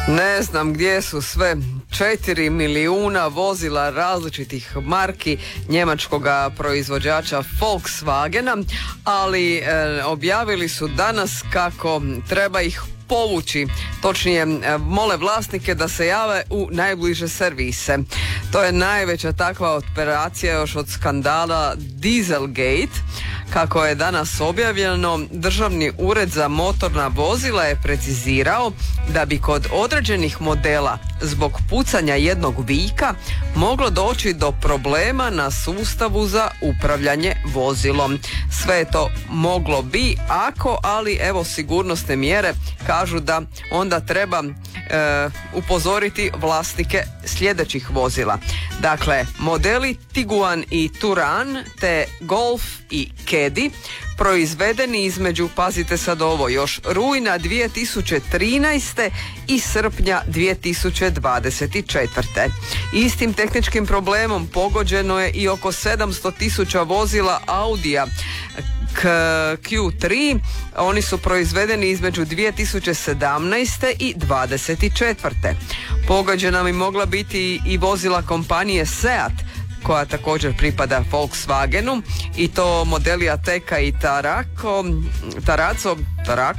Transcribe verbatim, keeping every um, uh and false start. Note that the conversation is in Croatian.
Ne znam gdje su sve četiri milijuna vozila različitih marki njemačkog proizvođača Volkswagena, ali e, objavili su danas kako treba ih povući, točnije mole vlasnike da se jave u najbliže servise. To je najveća takva operacija još od skandala Dieselgate. Kako je danas objavljeno, Državni ured za motorna vozila je precizirao da bi kod određenih modela zbog pucanja jednog vijka moglo doći do problema na sustavu za upravljanje vozilom. Sve je to moglo bi ako, ali evo sigurnosne mjere kažu da onda treba e, upozoriti vlasnike sljedećih vozila. Dakle, modeli Tiguan i Touran te Golf i Caddy proizvedeni između, pazite sad ovo, još rujna dvije tisuće trinaeste i srpnja dvije tisuće dvadeset četvrte. Istim tehničkim problemom pogođeno je i oko sedamsto tisuća vozila Audija Q tri, oni su proizvedeni između dvije tisuće sedamnaeste i dvadeset četvrte. Pogođena bi mogla biti i vozila kompanije Seat, koja također pripada Volkswagenu, i to modeli Ateca i Taraco, Taraco, Taraco